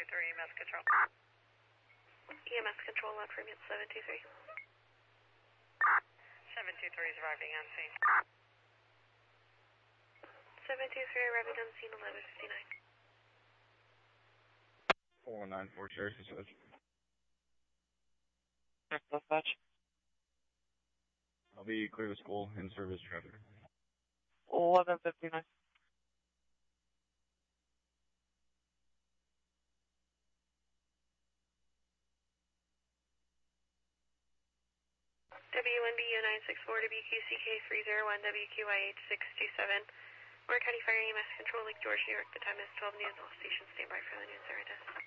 EMS control. EMS control on Fremont 723. 723 is arriving on scene. 723 arriving on scene 11:59. 4194 Sheriff's Dispatch. Dispatch. I'll be clear of school in service traffic. 11:59. W1BU 964 WQCK 301 WQIH 627. Warren County Fire EMS Control, Lake George, New York. The time is 12 noon. All stations stand by for the noon service.